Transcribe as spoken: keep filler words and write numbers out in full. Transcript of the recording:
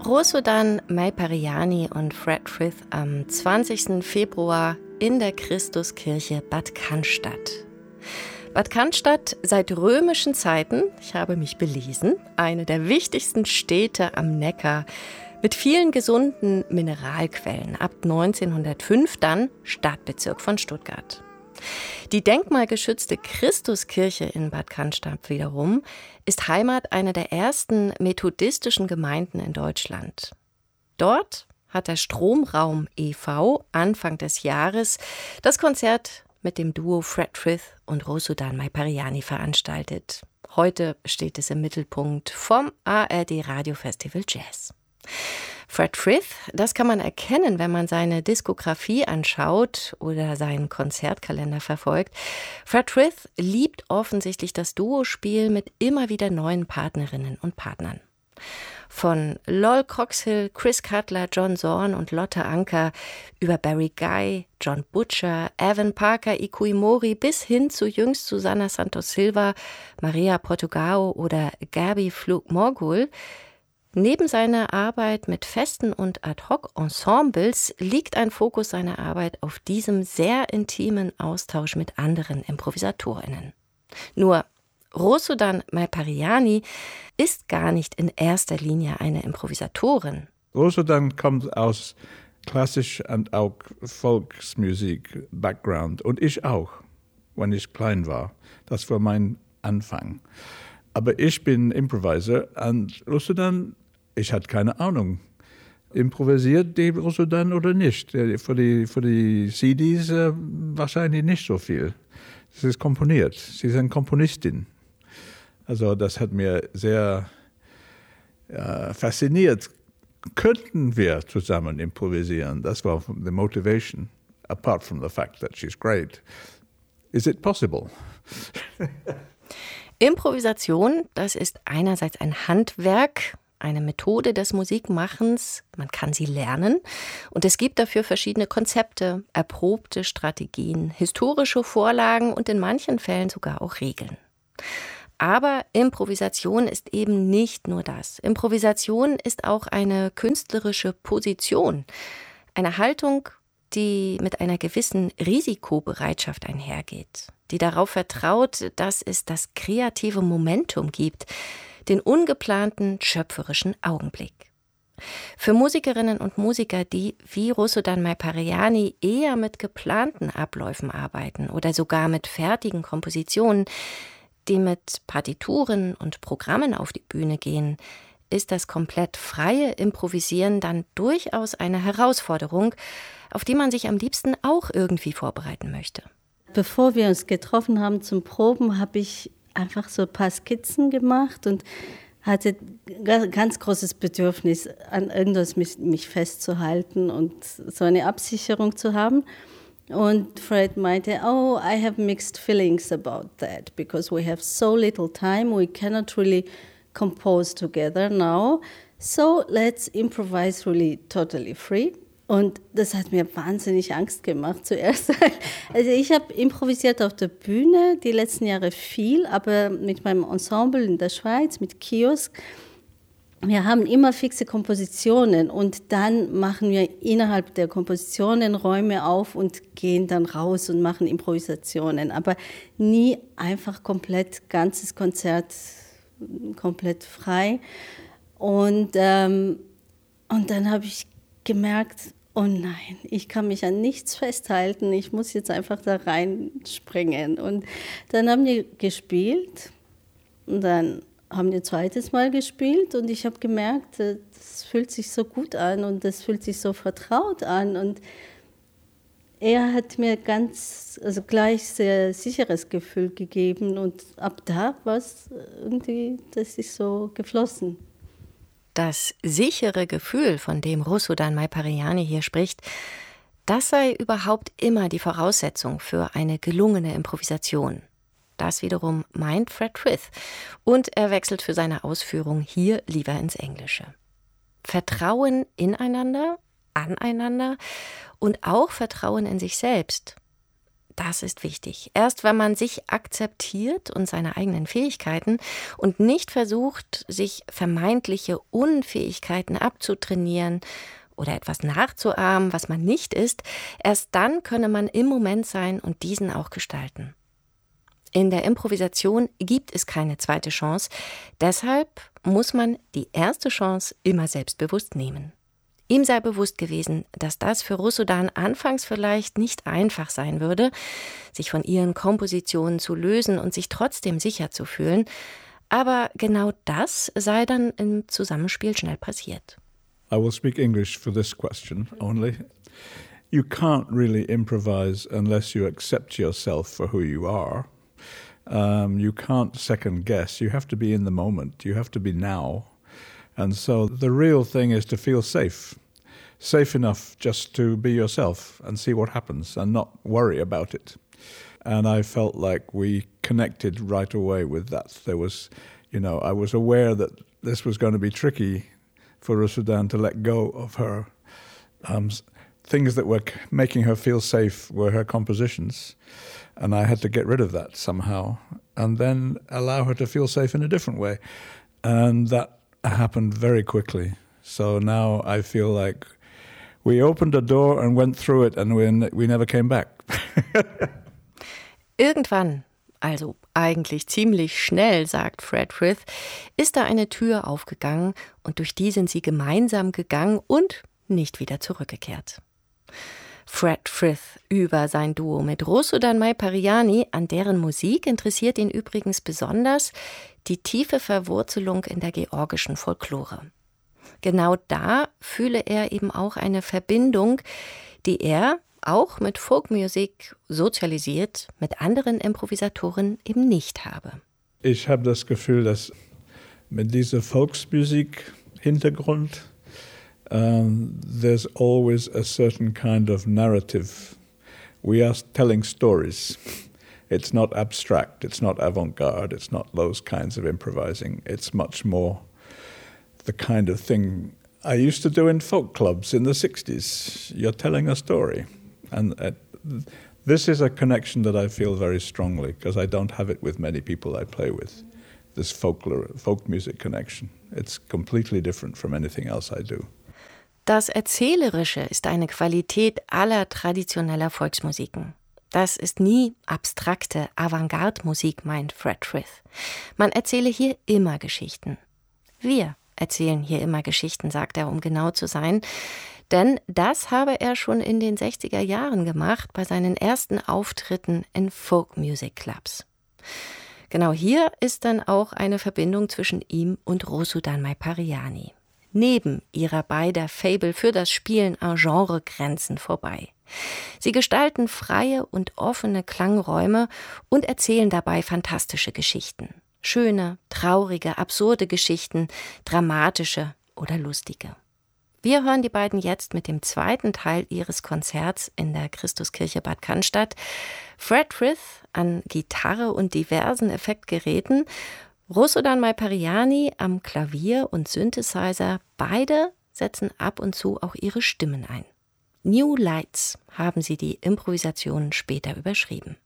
Rosudan Maipariani und Fred Frith am zwanzigsten Februar in der Christuskirche Bad Cannstatt. Bad Cannstatt seit römischen Zeiten, ich habe mich belesen, eine der wichtigsten Städte am Neckar mit vielen gesunden Mineralquellen. Ab neunzehnhundertfünf dann Stadtbezirk von Stuttgart. Die denkmalgeschützte Christuskirche in Bad Cannstatt wiederum ist Heimat einer der ersten methodistischen Gemeinden in Deutschland. Dort hat der Stromraum e V Anfang des Jahres das Konzert mit dem Duo Fred Frith und Rosudan Maipariani veranstaltet. Heute steht es im Mittelpunkt vom A R D Radiofestival Jazz. Fred Frith, das kann man erkennen, wenn man seine Diskografie anschaut oder seinen Konzertkalender verfolgt. Fred Frith liebt offensichtlich das Duospiel mit immer wieder neuen Partnerinnen und Partnern. Von Lol Coxhill, Chris Cutler, John Zorn und Lotte Anker über Barry Guy, John Butcher, Evan Parker, Ikui Mori bis hin zu jüngst Susana Santos Silva, Maria Portugao oder Gabi Flug-Morgul. Neben seiner Arbeit mit festen und Ad-Hoc-Ensembles liegt ein Fokus seiner Arbeit auf diesem sehr intimen Austausch mit anderen ImprovisatorInnen. Nur Rosudan Maipariani ist gar nicht in erster Linie eine Improvisatorin. Rosudan kommt aus klassisch und auch Volksmusik-Background und ich auch, wenn ich klein war. Das war mein Anfang. Aber ich bin Improviser und Rosudan, ich hatte keine Ahnung. Improvisiert die Rosudan oder nicht? Für die, für die C Ds äh, wahrscheinlich nicht so viel. Sie ist komponiert. Sie ist eine Komponistin. Also das hat mir sehr äh, fasziniert. Könnten wir zusammen improvisieren? Das war the motivation, apart from the fact that she's great. Is it possible? Improvisation, das ist einerseits ein Handwerk, eine Methode des Musikmachens. Man kann sie lernen und es gibt dafür verschiedene Konzepte, erprobte Strategien, historische Vorlagen und in manchen Fällen sogar auch Regeln. Aber Improvisation ist eben nicht nur das. Improvisation ist auch eine künstlerische Position, eine Haltung, die mit einer gewissen Risikobereitschaft einhergeht, die darauf vertraut, dass es das kreative Momentum gibt, den ungeplanten, schöpferischen Augenblick. Für Musikerinnen und Musiker, die wie Rosudan Maipariani eher mit geplanten Abläufen arbeiten oder sogar mit fertigen Kompositionen, die mit Partituren und Programmen auf die Bühne gehen, ist das komplett freie Improvisieren dann durchaus eine Herausforderung, auf die man sich am liebsten auch irgendwie vorbereiten möchte. Bevor wir uns getroffen haben zum Proben, habe ich einfach so ein paar Skizzen gemacht und hatte ein ganz großes Bedürfnis, an irgendwas mich, mich festzuhalten und so eine Absicherung zu haben. Und Fred meinte, oh, I have mixed feelings about that, because we have so little time, we cannot really compose together now, so let's improvise really totally free. Und das hat mir wahnsinnig Angst gemacht zuerst. Also ich habe improvisiert auf der Bühne die letzten Jahre viel, aber mit meinem Ensemble in der Schweiz, mit Kiosk. Wir haben immer fixe Kompositionen und dann machen wir innerhalb der Kompositionen Räume auf und gehen dann raus und machen Improvisationen. Aber nie einfach komplett, ganzes Konzert komplett frei. Und, ähm, und dann habe ich gemerkt, oh nein, ich kann mich an nichts festhalten, ich muss jetzt einfach da reinspringen. Und dann haben wir gespielt und dann haben wir ein zweites Mal gespielt und ich habe gemerkt, das fühlt sich so gut an und das fühlt sich so vertraut an. Und er hat mir ganz, also gleich sehr sicheres Gefühl gegeben und ab da war es irgendwie, das ist so geflossen. Das sichere Gefühl, von dem Rosudan Maipariani hier spricht, das sei überhaupt immer die Voraussetzung für eine gelungene Improvisation. Das wiederum meint Fred Frith und er wechselt für seine Ausführung hier lieber ins Englische. Vertrauen ineinander, aneinander und auch Vertrauen in sich selbst. Das ist wichtig. Erst wenn man sich akzeptiert und seine eigenen Fähigkeiten und nicht versucht, sich vermeintliche Unfähigkeiten abzutrainieren oder etwas nachzuahmen, was man nicht ist, erst dann könne man im Moment sein und diesen auch gestalten. In der Improvisation gibt es keine zweite Chance, deshalb muss man die erste Chance immer selbstbewusst nehmen. Ihm sei bewusst gewesen, dass das für Russodan anfangs vielleicht nicht einfach sein würde, sich von ihren Kompositionen zu lösen und sich trotzdem sicher zu fühlen. Aber genau das sei dann im Zusammenspiel schnell passiert. I will speak English for this question only. You can't really improvise unless you accept yourself for who you are. Um, you can't second guess. You have to be in the moment. You have to be now. And so the real thing is to feel safe, safe enough just to be yourself and see what happens and not worry about it. And I felt like we connected right away with that. There was, you know, I was aware that this was going to be tricky for Russodan to let go of her. Um, things that were making her feel safe were her compositions. And I had to get rid of that somehow and then allow her to feel safe in a different way. And that happened very quickly. So now I feel like we opened a door and went through it and we, we never came back. Irgendwann, also eigentlich ziemlich schnell, sagt Fred Frith, ist da eine Tür aufgegangen und durch die sind sie gemeinsam gegangen und nicht wieder zurückgekehrt. Fred Frith über sein Duo mit Russodan Maiparjani, an deren Musik interessiert ihn übrigens besonders die tiefe Verwurzelung in der georgischen Folklore. Genau da fühle er eben auch eine Verbindung, die er auch mit Folkmusik sozialisiert, mit anderen Improvisatoren eben nicht habe. Ich habe das Gefühl, dass mit dieser Volksmusik-Hintergrund Um, there's always a certain kind of narrative. We are telling stories. It's not abstract, it's not avant-garde, it's not those kinds of improvising. It's much more the kind of thing I used to do in folk clubs in the sixties. You're telling a story. And uh, this is a connection that I feel very strongly, because I don't have it with many people I play with, this folklore, folk music connection. It's completely different from anything else I do. Das Erzählerische ist eine Qualität aller traditioneller Volksmusiken. Das ist nie abstrakte Avantgarde-Musik, meint Fred Frith. Man erzähle hier immer Geschichten. Wir erzählen hier immer Geschichten, sagt er, um genau zu sein. Denn das habe er schon in den sechziger Jahren gemacht, bei seinen ersten Auftritten in Folk-Music-Clubs. Genau hier ist dann auch eine Verbindung zwischen ihm und Russodan Maiparjani. Neben ihrer beider Faible für das Spielen an Genregrenzen vorbei. Sie gestalten freie und offene Klangräume und erzählen dabei fantastische Geschichten. Schöne, traurige, absurde Geschichten, dramatische oder lustige. Wir hören die beiden jetzt mit dem zweiten Teil ihres Konzerts in der Christuskirche Bad Cannstatt. Fred Frith an Gitarre und diversen Effektgeräten, Russodan Maiparjani am Klavier und Synthesizer, beide setzen ab und zu auch ihre Stimmen ein. New Lights haben sie die Improvisationen später überschrieben.